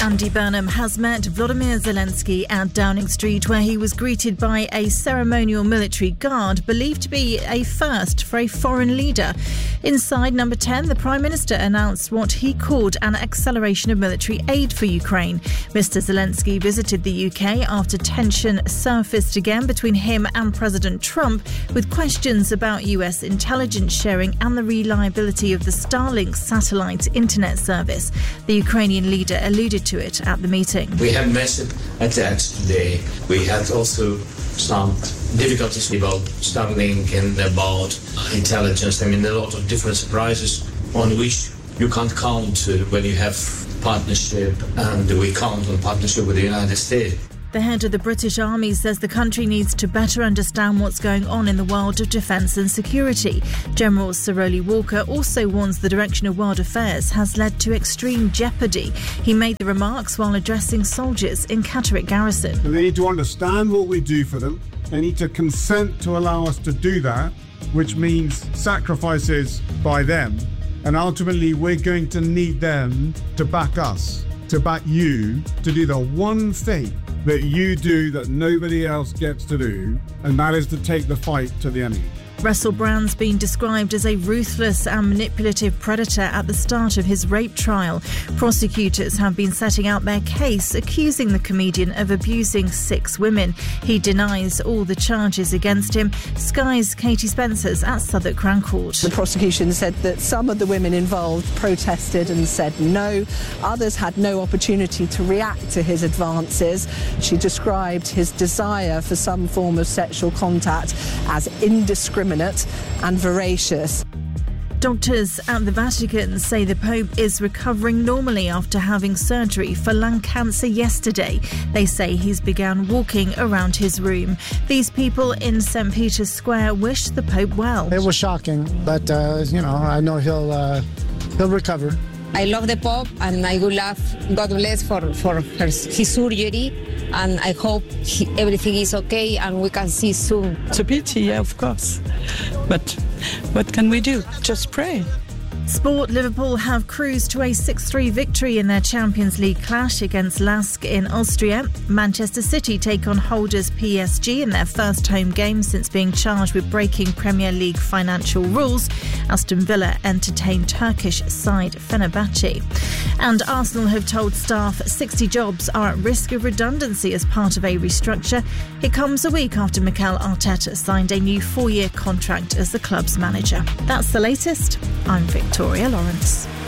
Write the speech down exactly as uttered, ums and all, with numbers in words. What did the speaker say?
Andy Burnham has met Volodymyr Zelensky at Downing Street, where he was greeted by a ceremonial military guard, believed to be a first for a foreign leader. Inside Number ten, the Prime Minister announced what he called an acceleration of military aid for Ukraine. Mister Zelensky visited the U K after tension surfaced again between him and President Trump, with questions about U S intelligence sharing and the reliability of the Starlink satellite internet service. The Ukrainian leader alluded to it at the meeting. We have massive attacks today. We had also some difficulties about Starlink and about intelligence. I mean, a lot of different surprises on which you can't count when you have partnership, and we count on partnership with the United States. The head of the British Army says the country needs to better understand what's going on in the world of defence and security. General Sir Rowley Walker also warns the direction of world affairs has led to extreme jeopardy. He made the remarks while addressing soldiers in Catterick Garrison. They need to understand what we do for them. They need to consent to allow us to do that, which means sacrifices by them. And ultimately, we're going to need them to back us, to back you, to do the one thing that you do that nobody else gets to do, and that is to take the fight to the enemy. Russell Brand's been described as a ruthless and manipulative predator at the start of his rape trial. Prosecutors have been setting out their case, accusing the comedian of abusing six women. He denies all the charges against him. Sky's Katie Spencer's at Southwark Crown Court. The prosecution said that some of the women involved protested and said no. Others had no opportunity to react to his advances. She described his desire for some form of sexual contact as indiscriminate and voracious. Doctors at the Vatican say the Pope is recovering normally after having surgery for lung cancer yesterday. They say he's began walking around his room. These people in Saint Peter's Square wish the Pope well. It was shocking, but uh, you know, I know he'll uh, he'll recover. I love the Pope, and I would love God bless for for her, his surgery, and I hope he, everything is okay and we can see soon. It's a pity, yeah, of course, but what can we do? Just pray. Sport. Liverpool have cruised to a six three victory in their Champions League clash against Lask in Austria. Manchester City take on holders P S G in their first home game since being charged with breaking Premier League financial rules. Aston Villa entertain Turkish side Fenerbahce. And Arsenal have told staff sixty jobs are at risk of redundancy as part of a restructure. It comes a week after Mikel Arteta signed a new four-year contract as the club's manager. That's the latest. I'm Victoria Lawrence.